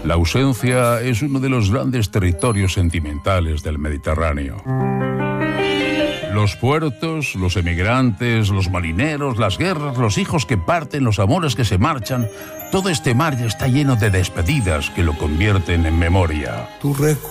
La ausencia es uno de los grandes territorios sentimentales del Mediterráneo. Los puertos, los emigrantes, los marineros, las guerras, los hijos que parten, los amores que se marchan, todo este mar ya está lleno de despedidas que lo convierten en memoria. Tu recuerdo